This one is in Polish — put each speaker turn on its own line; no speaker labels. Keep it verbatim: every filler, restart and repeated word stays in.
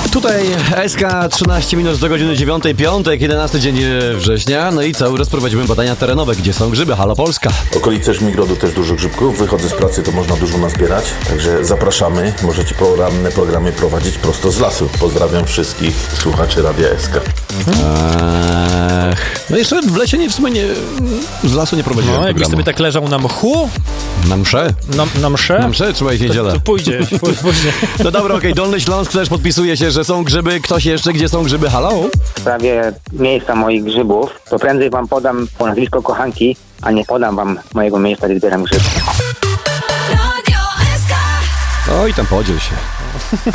Tutaj S K trzynaście minut do godziny dziewiątej, piątek, jedenasty dzień września. No i cały raz prowadzimy badania terenowe. Gdzie są grzyby? Halo Polska.
Okolice Żmigrodu też dużo grzybków. Wychodzę z pracy, to można dużo nazbierać. Także zapraszamy. Możecie poranne programy prowadzić prosto z lasu. Pozdrawiam wszystkich słuchaczy Radia S K.
Eee, no jeszcze w lesie nie w sumie nie, z lasu nie prowadziłem
No, jakbyś
programu.
sobie tak leżał na mchu,
Na mszę?
na, na mszę,
Na mszę trzeba ich
to,
niedzielę.
to pójdzie, pój- później.
No dobra, okej, Dolny Śląsk też podpisuje się, że są grzyby. Ktoś jeszcze, gdzie są grzyby? Halo?
W sprawie miejsca moich grzybów, to prędzej wam podam po nazwisko kochanki, a nie podam wam mojego miejsca, gdzie zbieram grzyby.
Oj, tam podziel się.